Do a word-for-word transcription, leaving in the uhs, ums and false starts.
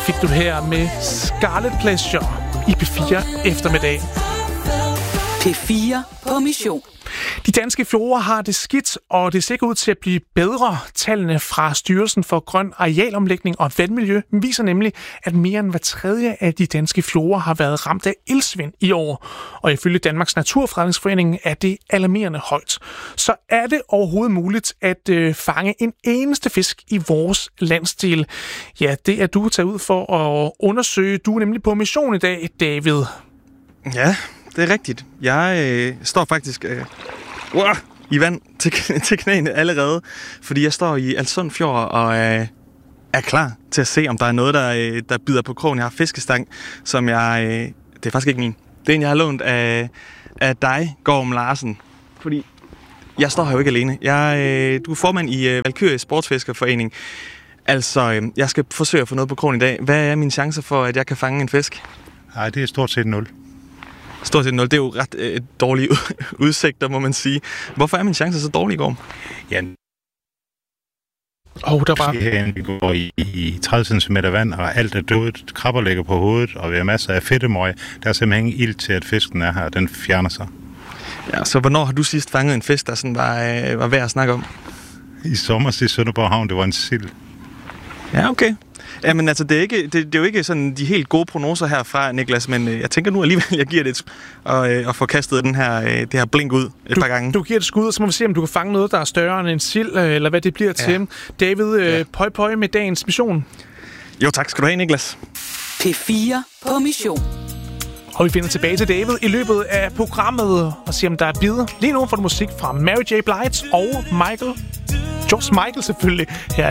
fik du her med Scarlet Pleasure i P fire eftermiddag. P fire på mission. De danske fjorde har det skidt, og det ser ikke ud til at blive bedre. Tallene fra Styrelsen for Grøn Arealomlægning og Vandmiljø viser nemlig, at mere end hver tredje af de danske fjorde har været ramt af iltsvind i år. Og ifølge Danmarks Naturfredningsforening er det alarmerende højt. Så er det overhovedet muligt at øh, fange en eneste fisk i vores landsdel? Ja, det er du taget ud for at undersøge. Du er nemlig på mission i dag, David. Ja, det er rigtigt. Jeg øh, står faktisk øh, wow, i vand til, til knæene allerede, fordi jeg står i Alssund Fjord og øh, er klar til at se, om der er noget, der, øh, der bider på krogen. Jeg har fiskestang, som jeg... Øh, det er faktisk ikke min. Det er en, jeg har lånt af, af dig, Gorm Larsen. Fordi jeg står her jo ikke alene. Jeg, øh, du er formand i øh, Valkyrie Sportsfiskerforening. Altså, øh, jeg skal forsøge at få noget på krogen i dag. Hvad er mine chancer for, at jeg kan fange en fisk? Nej, det er stort set nul. Stort set nul. Det er jo ret øh, dårlige udsigter, må man sige. Hvorfor er min chance så dårlig i går? Ja, oh, der var... vi går i, i tredive centimeter vand, og alt er dødt. Krabber ligger på hovedet, og vi har masser af fedtemøg. Der er simpelthen ingen ild til, at fisken er her, og den fjerner sig. Ja, så hvornår har du sidst fanget en fisk, der sådan var, øh, var værd at snakke om? I sommer i Sønderborg Havn, det var en sild. Ja, okay. Jamen altså, det er, ikke, det, det er jo ikke sådan de helt gode prognoser herfra, Niklas, men øh, jeg tænker nu alligevel, jeg giver det et, og, øh, og får kastet den her, øh, det her blink ud et du, par gange. Du giver det skud, og så må vi se, om du kan fange noget, der er større end en sild, øh, eller hvad det bliver ja. til. David, øh, ja. pøj pøj med dagens mission. Jo tak skal du have, Niklas. P fire på mission. Og vi finder tilbage til David i løbet af programmet og ser, om der er bid. Lige nu får du musik fra Mary J. Blige og Michael. George Michael selvfølgelig. Her